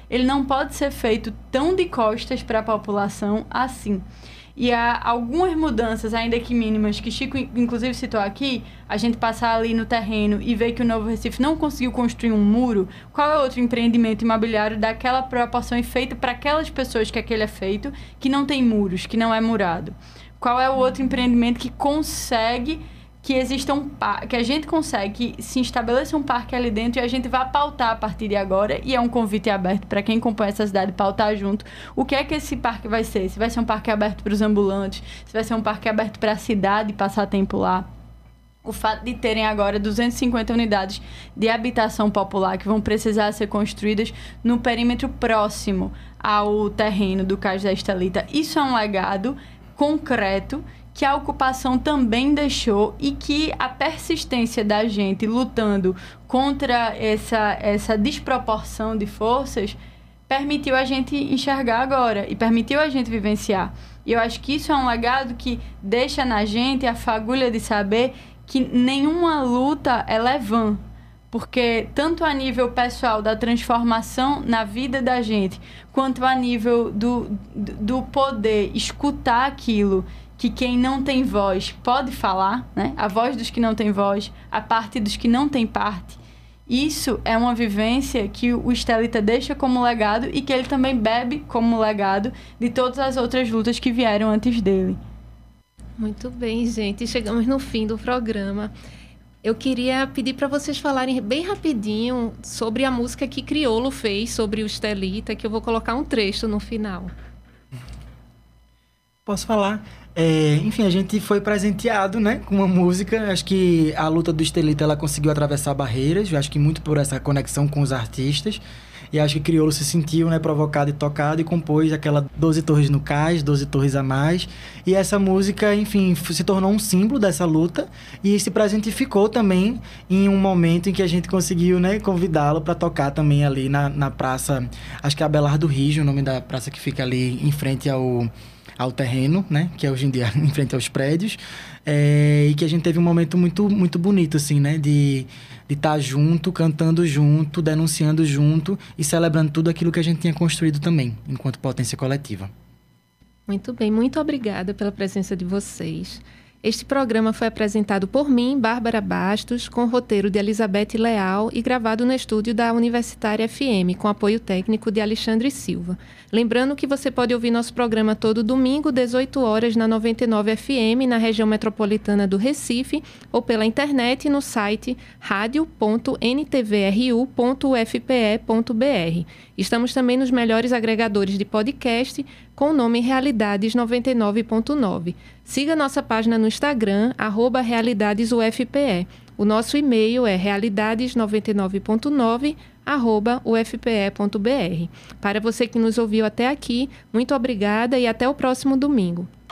ele não pode ser feito tão de costas para a população assim. E há algumas mudanças, ainda que mínimas, que Chico inclusive citou aqui, a gente passar ali no terreno e ver que o Novo Recife não conseguiu construir um muro. Qual é outro empreendimento imobiliário daquela proporção e feito para aquelas pessoas que aquele é feito, que não tem muros, que não é murado? Qual é o outro empreendimento que consegue que exista que a gente consegue que se estabeleça um parque ali dentro e a gente vai pautar a partir de agora, e é um convite aberto para quem compõe essa cidade pautar junto o que é que esse parque vai ser. Se vai ser um parque aberto para os ambulantes, se vai ser um parque aberto para a cidade passar tempo lá. O fato de terem agora 250 unidades de habitação popular que vão precisar ser construídas no perímetro próximo ao terreno do Cais da Estelita, isso é um legado concreto que a ocupação também deixou e que a persistência da gente lutando contra essa desproporção de forças permitiu a gente enxergar agora e permitiu a gente vivenciar. E eu acho que isso é um legado que deixa na gente a fagulha de saber que nenhuma luta é vã, porque tanto a nível pessoal da transformação na vida da gente, quanto a nível do poder escutar aquilo que quem não tem voz pode falar, né? A voz dos que não têm voz, a parte dos que não têm parte. Isso é uma vivência que o Estelita deixa como legado e que ele também bebe como legado de todas as outras lutas que vieram antes dele. Muito bem, gente. Chegamos no fim do programa. Eu queria pedir para vocês falarem bem rapidinho sobre a música que Criolo fez sobre o Estelita, que eu vou colocar um trecho no final. Posso falar? Enfim, a gente foi presenteado, né, com uma música. Acho que a luta do Estelita, ela conseguiu atravessar barreiras. Eu acho que muito por essa conexão com os artistas. E acho que Criolo se sentiu, né, provocado e tocado e compôs aquela 12 torres no cais, 12 torres a mais. E essa música, enfim, se tornou um símbolo dessa luta e se presentificou também em um momento em que a gente conseguiu, né, convidá-lo para tocar também ali na praça, acho que é Abelardo Rijo, o nome da praça que fica ali em frente ao terreno, né? Que é hoje em dia em frente aos prédios. E que a gente teve um momento muito, muito bonito, assim, né? De estar junto, cantando junto, denunciando junto e celebrando tudo aquilo que a gente tinha construído também, enquanto potência coletiva. Muito bem, muito obrigada pela presença de vocês. Este programa foi apresentado por mim, Bárbara Bastos, com roteiro de Elizabeth Leal e gravado no estúdio da Universitária FM, com apoio técnico de Alexandre Silva. Lembrando que você pode ouvir nosso programa todo domingo, 18 horas, na 99 FM, na região metropolitana do Recife, ou pela internet no site radio.ntvru.ufpe.br. Estamos também nos melhores agregadores de podcast, com o nome Realidades 99.9. Siga nossa página no Instagram, @RealidadesUFPE. O nosso e-mail é realidades99.9@ufpe.br. Para você que nos ouviu até aqui, muito obrigada e até o próximo domingo.